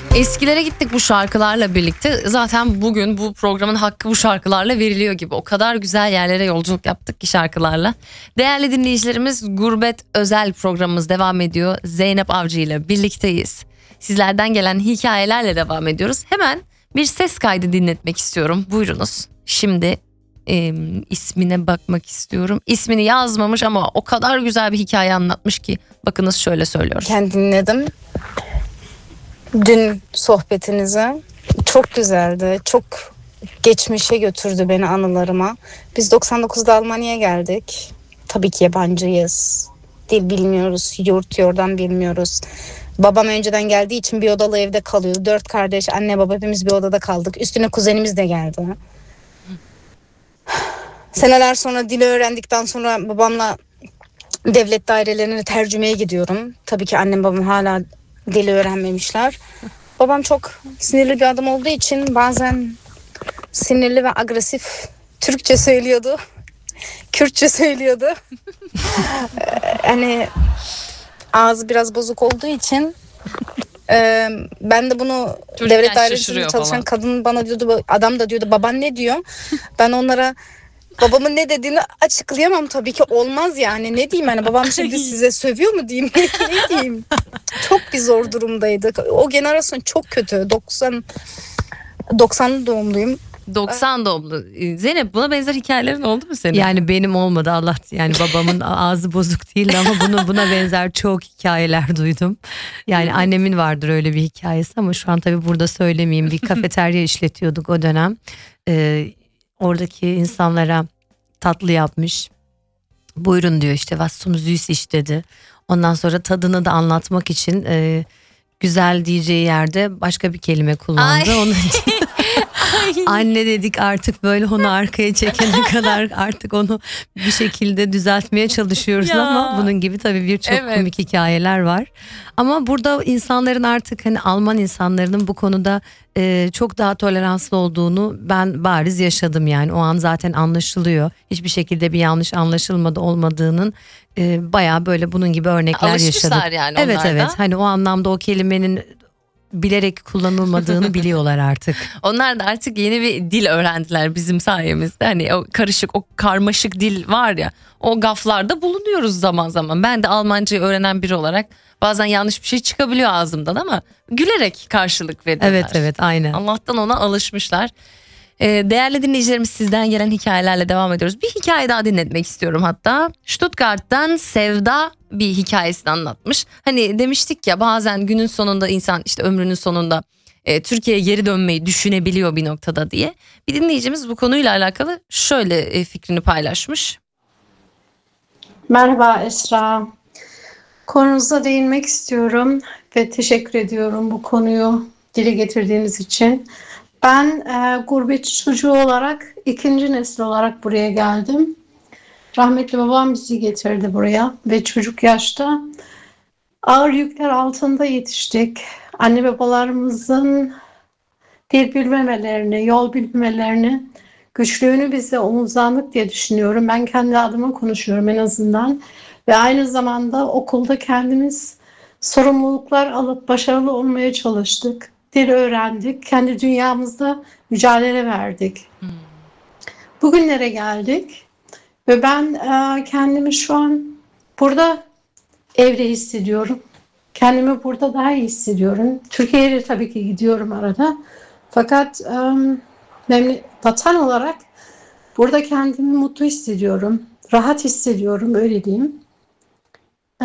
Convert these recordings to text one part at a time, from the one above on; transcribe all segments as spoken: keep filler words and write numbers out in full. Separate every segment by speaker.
Speaker 1: Eskilere gittik bu şarkılarla birlikte. Zaten bugün bu programın hakkı bu şarkılarla veriliyor gibi. O kadar güzel yerlere yolculuk yaptık ki şarkılarla. Değerli dinleyicilerimiz, Gurbet özel programımız devam ediyor. Zeynep Avcı ile birlikteyiz. Sizlerden gelen hikayelerle devam ediyoruz. Hemen bir ses kaydı dinletmek istiyorum. Buyurunuz. Şimdi e, ismine bakmak istiyorum. İsmini yazmamış ama o kadar güzel bir hikaye anlatmış ki. Bakınız şöyle söylüyor.
Speaker 2: Ben dinledim dün sohbetinizi. Çok güzeldi. Çok geçmişe götürdü beni, anılarıma. Biz doksan dokuzda Almanya'ya geldik. Tabii ki yabancıyız. Dil bilmiyoruz, yurt yordan bilmiyoruz. Babam önceden geldiği için bir odalı evde kalıyordu. Dört kardeş, anne baba hepimiz bir odada kaldık. Üstüne kuzenimiz de geldi. Seneler sonra dili öğrendikten sonra babamla devlet dairelerine tercümeye gidiyorum. Tabii ki annem babam hala dili öğrenmemişler. Babam çok sinirli bir adam olduğu için bazen sinirli ve agresif Türkçe söylüyordu. Kürtçe söylüyordu. Hani ağzı biraz bozuk olduğu için e, ben de bunu
Speaker 1: Çocukken
Speaker 2: devlet dairesinde çalışan
Speaker 1: falan.
Speaker 2: kadın bana diyordu, adam da diyordu baban ne diyor? Ben onlara babamın ne dediğini açıklayamam tabii ki, olmaz yani. Ne diyeyim hani, babam şimdi size sövüyor mu diyeyim, ne diyeyim. Çok bir zor durumdaydık. O jenerasyon çok kötü. doksan doksanlı doğumluyum.
Speaker 1: doksan doğumlu. Zeynep, buna benzer hikayelerin oldu mu senin?
Speaker 3: Yani benim olmadı, Allah, yani babamın ağzı bozuk değildi ama bunu buna benzer çok hikayeler duydum. Yani annemin vardır öyle bir hikayesi ama şu an tabii burada söylemeyeyim. Bir kafeterya işletiyorduk o dönem. Ee, oradaki insanlara tatlı yapmış. Buyurun diyor, işte was zum süß iş dedi. Ondan sonra tadını da anlatmak için e, güzel diyeceği yerde başka bir kelime kullandı. Onun için anne dedik artık, böyle onu arkaya çekene kadar artık onu bir şekilde düzeltmeye çalışıyoruz
Speaker 1: Ya.
Speaker 3: ama bunun gibi tabii birçok
Speaker 1: Evet.
Speaker 3: komik hikayeler var. Ama burada insanların artık, hani Alman insanların bu konuda e, çok daha toleranslı olduğunu ben bariz yaşadım yani. O an zaten anlaşılıyor. Hiçbir şekilde bir yanlış anlaşılmadı olmadığının e, bayağı böyle bunun gibi örnekler
Speaker 1: Alışmışlar
Speaker 3: yaşadık.
Speaker 1: yani
Speaker 3: Evet
Speaker 1: onlar da.
Speaker 3: evet, hani o anlamda o kelimenin bilerek kullanılmadığını biliyorlar artık.
Speaker 1: Onlar da artık yeni bir dil öğrendiler bizim sayemizde. Hani o karışık, o karmaşık dil var ya, o gaflarda bulunuyoruz zaman zaman. Ben de Almancayı öğrenen biri olarak bazen yanlış bir şey çıkabiliyor ağzımdan ama gülerek karşılık veriyorlar.
Speaker 3: Evet evet, aynen.
Speaker 1: Allah'tan ona alışmışlar. Ee, değerli dinleyicilerimiz, sizden gelen hikayelerle devam ediyoruz. Bir hikaye daha dinletmek istiyorum hatta. Stuttgart'tan Sevda bir hikayesini anlatmış. Hani demiştik ya, bazen günün sonunda insan işte ömrünün sonunda e, Türkiye'ye geri dönmeyi düşünebiliyor bir noktada diye. Bir dinleyicimiz bu konuyla alakalı şöyle e, fikrini paylaşmış.
Speaker 4: Merhaba Esra. Konunuza değinmek istiyorum ve teşekkür ediyorum bu konuyu dile getirdiğiniz için. Ben e, gurbetçi çocuğu olarak, ikinci nesil olarak buraya geldim. Rahmetli babam bizi getirdi buraya ve çocuk yaşta ağır yükler altında yetiştik. Anne babalarımızın dil bilmemelerini, yol bilmemelerini, güçlüğünü bize omuzlandık diye düşünüyorum. Ben kendi adıma konuşuyorum en azından. Ve aynı zamanda okulda kendimiz sorumluluklar alıp başarılı olmaya çalıştık. Dil öğrendik. Kendi dünyamızda mücadele verdik. Hmm. Bugünlere geldik. Ve ben e, kendimi şu an burada evde hissediyorum. Kendimi burada daha iyi hissediyorum. Türkiye'ye tabii ki gidiyorum arada. Fakat e, memle- vatan olarak burada kendimi mutlu hissediyorum. Rahat hissediyorum, öyle diyeyim. E,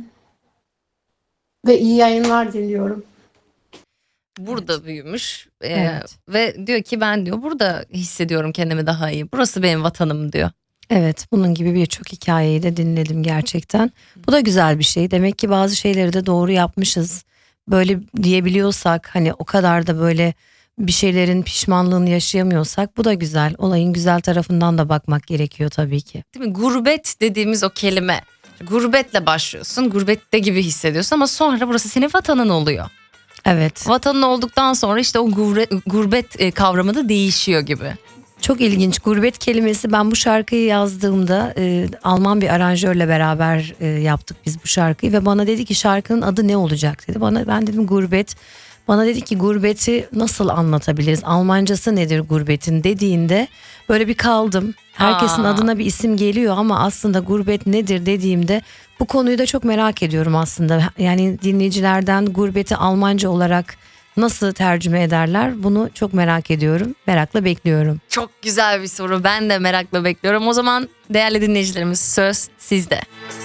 Speaker 4: ve iyi yayınlar diliyorum.
Speaker 1: Burada evet. büyümüş ee,
Speaker 3: Evet.
Speaker 1: Ve diyor ki ben diyor burada hissediyorum kendimi daha iyi. Burası benim vatanım diyor.
Speaker 3: Evet, bunun gibi birçok hikayeyi de dinledim gerçekten. Bu da güzel bir şey. Demek ki bazı şeyleri de doğru yapmışız. Böyle diyebiliyorsak, hani o kadar da böyle bir şeylerin pişmanlığını yaşayamıyorsak, bu da güzel. Olayın güzel tarafından da bakmak gerekiyor tabii ki.
Speaker 1: Değil mi? Gurbet dediğimiz o kelime. Gurbetle başlıyorsun. Gurbette gibi hissediyorsun ama sonra burası senin vatanın oluyor.
Speaker 3: Evet.
Speaker 1: Vatanın olduktan sonra işte o gurbet, gurbet kavramı da değişiyor gibi.
Speaker 3: Çok ilginç. Gurbet kelimesi, ben bu şarkıyı yazdığımda e, Alman bir aranjörle beraber e, yaptık biz bu şarkıyı ve bana dedi ki şarkının adı ne olacak dedi. Bana, ben dedim gurbet. Bana dedi ki gurbeti nasıl anlatabiliriz? Almancası nedir gurbetin dediğinde böyle bir kaldım. Herkesin
Speaker 1: Aa.
Speaker 3: adına bir isim geliyor ama aslında gurbet nedir dediğimde bu konuyu da çok merak ediyorum aslında. Yani dinleyicilerden gurbeti Almanca olarak nasıl tercüme ederler? Bunu çok merak ediyorum. Merakla bekliyorum.
Speaker 1: Çok güzel bir soru. Ben de merakla bekliyorum. O zaman değerli dinleyicilerimiz, söz sizde.